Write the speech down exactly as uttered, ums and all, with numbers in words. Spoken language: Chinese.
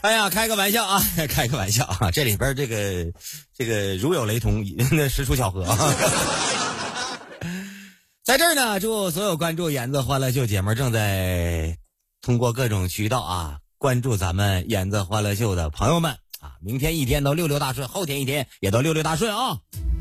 哎呀，开个玩笑啊，开个玩笑啊，这里边这个这个如有雷同，那实属巧合啊。在这儿呢，祝所有关注颜子欢乐秀节目正在通过各种渠道啊关注咱们颜子欢乐秀的朋友们啊，明天一天都六六大顺，后天一天也都六六大顺啊。